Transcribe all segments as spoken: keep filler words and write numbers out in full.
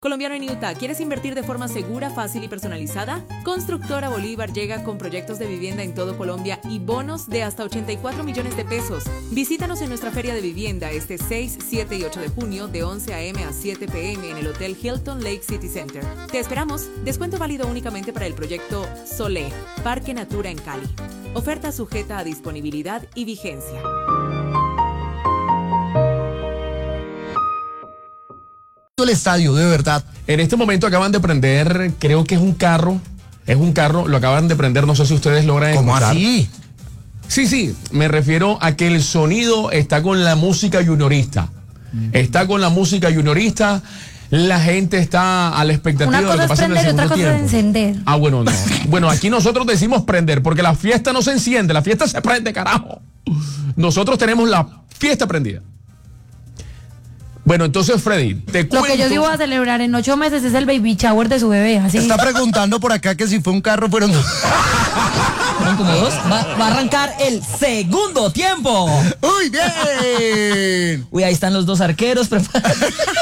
Colombiano en Utah, ¿quieres invertir de forma segura, fácil y personalizada? Constructora Bolívar llega con proyectos de vivienda en todo Colombia y bonos de hasta ochenta y cuatro millones de pesos. Visítanos en nuestra feria de vivienda este seis, siete y ocho de junio de once a eme a siete pe eme en el Hotel Hilton Lake City Center. Te esperamos. Descuento válido únicamente para el proyecto Solé, Parque Natura en Cali. Oferta sujeta a disponibilidad y vigencia. El estadio, de verdad. En este momento acaban de prender, creo que es un carro, es un carro, lo acaban de prender, no sé si ustedes logran ¿Cómo escuchar. así? Sí, sí, me refiero a que el sonido está con la música juniorista. Mm. Está con la música juniorista, la gente está a la expectativa Una cosa de lo que pasa en el es prender y segundo otra cosa tiempo. es encender. Ah, bueno, no. Bueno, aquí nosotros decimos prender, porque la fiesta no se enciende, la fiesta se prende, carajo. Nosotros tenemos la fiesta prendida. Bueno, entonces, Freddy, te cuento... Lo que yo sí voy a celebrar en ocho meses es el baby shower de su bebé, así. Está preguntando por acá que si fue un carro, fueron dos. ¿Fueron como dos? Va, va a arrancar el segundo tiempo. ¡Uy, bien! Uy, ahí están los dos arqueros preparados.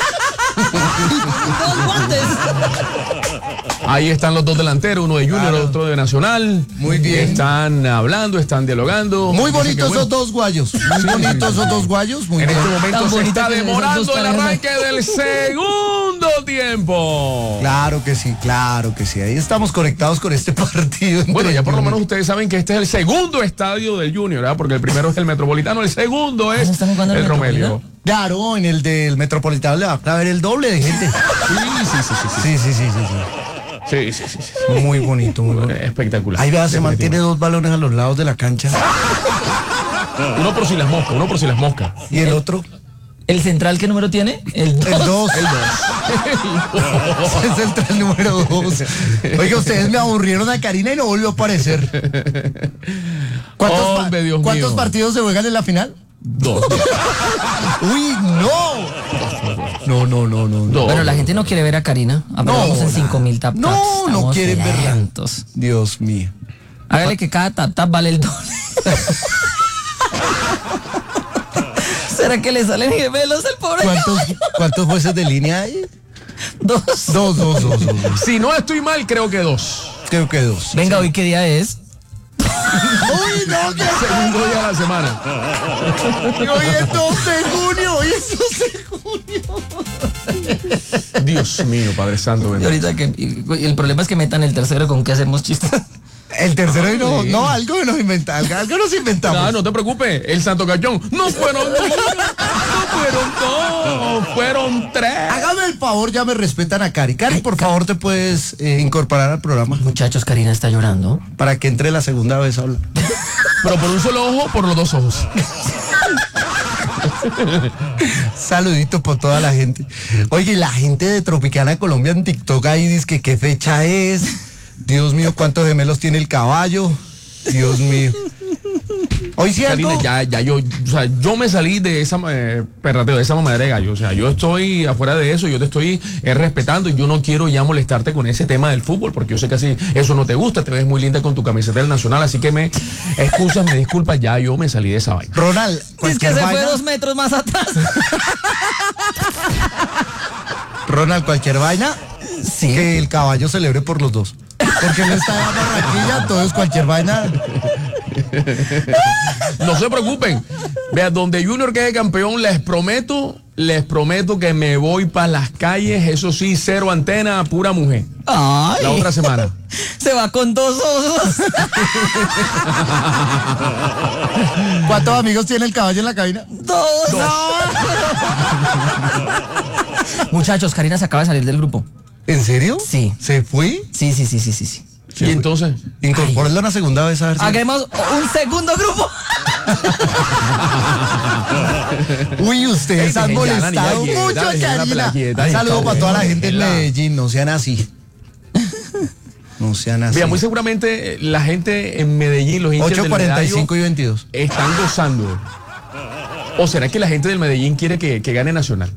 Dos guantes. Ahí están los dos delanteros, uno de Junior, claro. Otro de Nacional. Muy bien. Están hablando, están dialogando. Muy bonitos esos dos guayos. Muy bonitos esos dos guayos. Muy en bien. este momento Tan se está que demorando el arranque del segundo tiempo. Claro que sí, claro que sí. Ahí estamos conectados con este partido. Bueno, ya por lo menos ustedes saben que este es el segundo estadio del Junior, ¿verdad? Porque el primero es el Metropolitano, el segundo es ¿están jugando el el Romelio. Claro, en el del Metropolitano le va a haber el doble de gente. Sí, sí, sí, sí. Sí, sí, sí, sí, sí. Sí, sí, sí, sí. Muy bonito, muy bonito. Espectacular. Ahí vea, se mantiene dos balones a los lados de la cancha. Uno por si las moscas, uno por si las moscas. ¿Y el otro? ¿El central qué número tiene? El dos. El dos. El dos. Es el central número dos. Oiga, ustedes me aburrieron a Karina y no volvió a aparecer. ¿Cuántos, Hombre, Dios ¿cuántos mío. partidos se juegan en la final? Dos. ¡Uy, no! No, no, no, no. Dos. Bueno, la gente no quiere ver a Karina. Apenas No, vamos en nada. cinco mil tap taps. No, no Estamos quieren verla. lentos. Dios mío. Hágale que cada tap tap vale el doble. ¿Será que le salen gemelos al pobre? ¿Cuántos, ¿Cuántos jueces de línea hay? Dos. Dos, dos, dos, dos, dos. Si no estoy mal, creo que dos. Creo que dos. Venga, ¿hoy qué día es? ¡Uy, no! Que Segundo día de la semana. hoy es dos de junio, hoy es dos de junio. Dios mío, Padre Santo. Y bendito. ahorita que y- y el problema es que metan el tercero con que hacemos chistes. El tercero y no, no, algo nos inventamos, algo nos inventamos. No, no te preocupes, el Santo Cachón. No fueron dos, no fueron dos, fueron tres. Hágame el favor, ya me respetan a Cari. Cari, por favor, te puedes eh, incorporar al programa Muchachos, Karina está llorando. para que entre la segunda vez a hablar. Pero por un solo ojo, por los dos ojos. Saludito por toda la gente. Oye, la gente de Tropicana Colombia en TikTok ahí dice que qué fecha es. Dios mío, cuántos gemelos tiene el caballo. Dios mío. Hoy sí algo. Karina, ya, ya yo, o sea, yo me salí de esa eh, perrateo, de esa mamadera de gallo. O sea, yo estoy afuera de eso, yo te estoy eh, respetando y yo no quiero ya molestarte con ese tema del fútbol, porque yo sé que así eso no te gusta, te ves muy linda con tu camiseta del Nacional, así que me excusas, me disculpas, ya yo me salí de esa vaina. Ronald, Es que cualquier se fue vaina. dos metros más atrás. Ronald, cualquier vaina. Sí. Que el caballo celebre por los dos. Porque él está en Barranquilla, entonces cualquier vaina. No se preocupen. Vean, donde Junior quede campeón, les prometo, les prometo que me voy para las calles, eso sí, cero antena, pura mujer. Ay. La otra semana. Se va con dos osos. ¿Cuántos amigos tiene el caballo en la cabina? Dos. Muchachos, Karina se acaba de salir del grupo. ¿En serio? Sí. ¿Se fue? Sí, sí, sí, sí, sí, sí. Y entonces, Incorpóralo una segunda vez a ver si. Hagamos un segundo grupo. Uy, ustedes Ey, han dejen ya la molestado niña quieta, mucho a dejen la Karina. pelada quieta, Un y saludo está para toda la bueno, gente en déjenla. Medellín, no sean así. No sean así. mira, muy seguramente eh, la gente en Medellín, los hinchas ocho del cuarenta y cinco y Medallo, veintidós. están gozando. ¿O será que la gente del Medellín quiere que, que gane Nacional?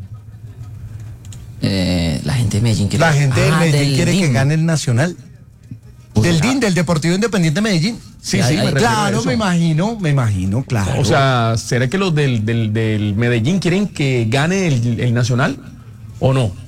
Eh, la gente de Medellín quiere. La gente del Ah, Medellín del quiere D I que M. gane el Nacional. Del D I N, del Deportivo Independiente de Medellín. Sí, Ay, sí, ay, me refiero a Claro, eso. me imagino, me imagino, claro. O sea, ¿será que los del, del, del Medellín quieren que gane el, el Nacional o no?